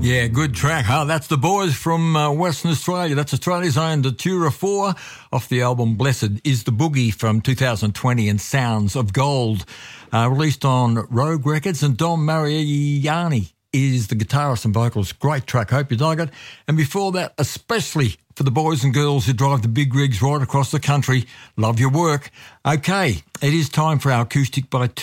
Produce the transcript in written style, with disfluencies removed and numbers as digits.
Yeah, good track, huh? That's the boys from Western Australia. That's Australia's own Datura 4 off the album Blessed is the Boogie from 2020 and Sounds of Gold, released on Rogue Records. And Dom Mariani is the guitarist and vocalist. Great track. Hope you like it. And before that, especially for the boys and girls who drive the big rigs right across the country, love your work. Okay, it is time for our Acoustic by